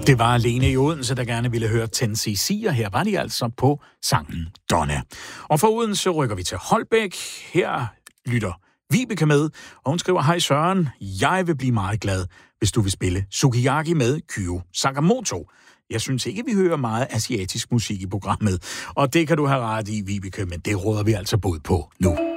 Det var Lene i Odense, der gerne ville høre 10cc, og her var de altså på sangen Donna. Og fra Odense rykker vi til Holbæk. Her lytter Vibeke med, og hun skriver: Hej Søren, jeg vil blive meget glad, hvis du vil spille Sukiyaki med Kyo Sakamoto. Jeg synes ikke, vi hører meget asiatisk musik i programmet, og det kan du have ret i, Vibeke, men det råder vi altså bod på nu.